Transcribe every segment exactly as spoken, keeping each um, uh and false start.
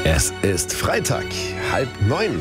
Es ist Freitag, halb neun.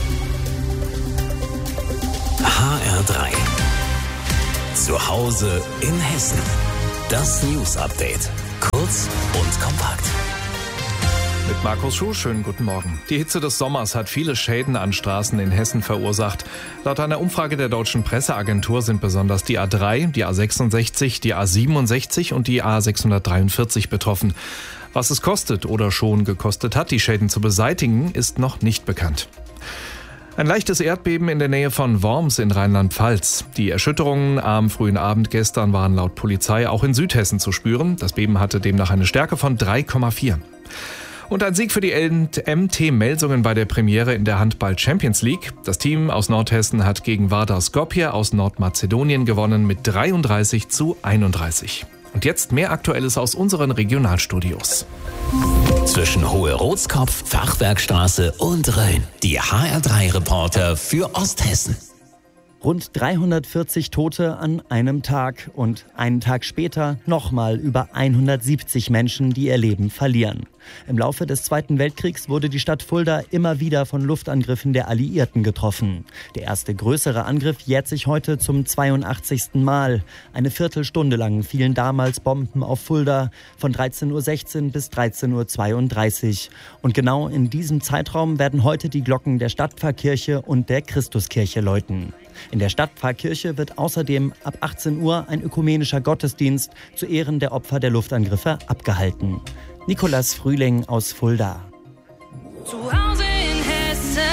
H R drei. Zu Hause in Hessen. Das News Update. Kurz und kompakt. Mit Markus Schuh, schönen guten Morgen. Die Hitze des Sommers hat viele Schäden an Straßen in Hessen verursacht. Laut einer Umfrage der Deutschen Presseagentur sind besonders die A drei, die A sechsundsechzig, die A siebenundsechzig und die A sechshundertdreiundvierzig betroffen. Was es kostet oder schon gekostet hat, die Schäden zu beseitigen, ist noch nicht bekannt. Ein leichtes Erdbeben in der Nähe von Worms in Rheinland-Pfalz. Die Erschütterungen am frühen Abend gestern waren laut Polizei auch in Südhessen zu spüren. Das Beben hatte demnach eine Stärke von drei Komma vier. Und ein Sieg für die M T Melsungen bei der Premiere in der Handball-Champions League. Das Team aus Nordhessen hat gegen Vardar Skopje aus Nordmazedonien gewonnen mit dreiunddreißig zu einunddreißig. Und jetzt mehr Aktuelles aus unseren Regionalstudios. Zwischen Hohe-Rotskopf, Fachwerkstraße und Rhön. Die H R drei Reporter für Osthessen. Rund dreihundertvierzig Tote an einem Tag und einen Tag später nochmal über hundertsiebzig Menschen, die ihr Leben verlieren. Im Laufe des Zweiten Weltkriegs wurde die Stadt Fulda immer wieder von Luftangriffen der Alliierten getroffen. Der erste größere Angriff jährt sich heute zum zweiundachtzigsten Mal. Eine Viertelstunde lang fielen damals Bomben auf Fulda von dreizehn Uhr sechzehn bis dreizehn Uhr zweiunddreißig. Und genau in diesem Zeitraum werden heute die Glocken der Stadtpfarrkirche und der Christuskirche läuten. In der Stadtpfarrkirche wird außerdem ab achtzehn Uhr ein ökumenischer Gottesdienst zu Ehren der Opfer der Luftangriffe abgehalten. Nikolas Frühling aus Fulda. Zu Hause in Hessen.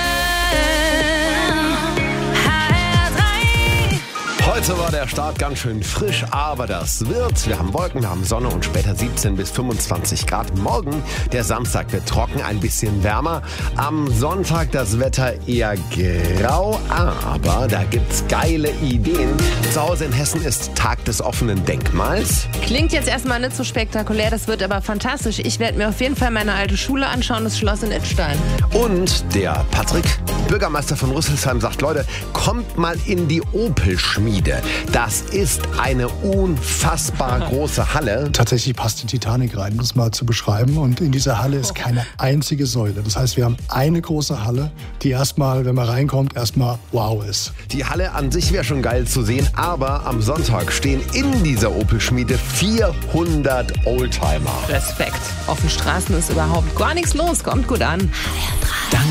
H R drei. Heute war der Start ganz schön frisch, aber das wird. Wir haben Wolken, wir haben Sonne und später siebzehn bis fünfundzwanzig Grad. Morgen, der Samstag, wird trocken, ein bisschen wärmer. Am Sonntag das Wetter eher grau, aber da gibt's geile Ideen. Zu Hause in Hessen ist Tag des offenen Denkmals. Klingt jetzt erstmal nicht so spektakulär, das wird aber fantastisch. Ich werde mir auf jeden Fall meine alte Schule anschauen, das Schloss in Idstein. Und der Patrick, Bürgermeister von Rüsselsheim, sagt, Leute, kommt mal in die Opel-Schmiede. Das ist eine unfassbar große Halle. Tatsächlich passt die Titanic rein, um das mal zu beschreiben. Und in dieser Halle ist keine einzige Säule. Das heißt, wir haben eine große Halle, die erstmal, wenn man reinkommt, erstmal wow ist. Die Halle an sich wäre schon geil zu sehen, aber am Sonntag stehen in dieser Opel-Schmiede vierhundert Oldtimer. Respekt. Auf den Straßen ist überhaupt gar nichts los, kommt gut an.